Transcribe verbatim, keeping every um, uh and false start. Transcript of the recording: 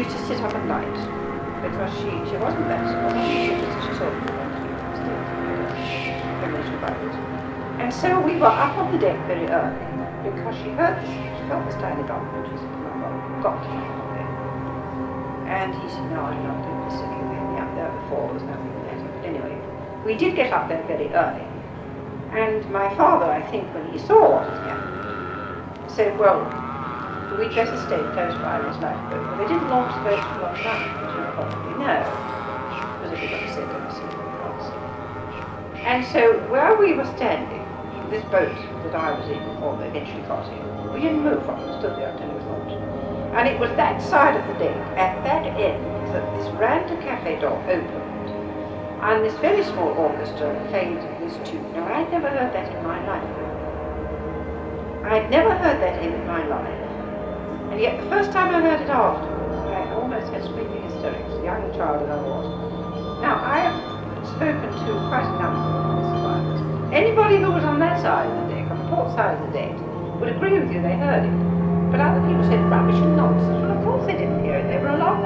used to sit up at night because she, she wasn't that small. She was she told me that she was premonition about it. And so we were up on the deck very early because she heard this, she felt this tiny bump, and she said, "Come on, we've got to get up there." And he said, "No, I'm not doing this silly. We've been up there before, there's nothing there." But anyway, we did get up there very early. And my father, I think, when he saw what had happened, said, "Well, we'd better stay close by this lifeboat." Well, they didn't launch the boat for long enough, as you probably know, because if we got to sit on the sea across. And so, where we were standing, this boat that I was in, or eventually got in, we didn't move from it, stood there until it was launched. And it was that side of the deck, at that end, that this random cafe door opened, and this very small orchestra played this tune. Now, I'd never heard that in my life. I'd never heard that in my life. And yet, the first time I heard it afterwards, I almost had screaming hysterics, young child as I was. Now, I have spoken to quite a number of survivors. Anybody who was on that side of the deck, on the port side of the deck, would agree with you they heard it. But other people said rubbish and nonsense. Well, of course they didn't hear it. They were along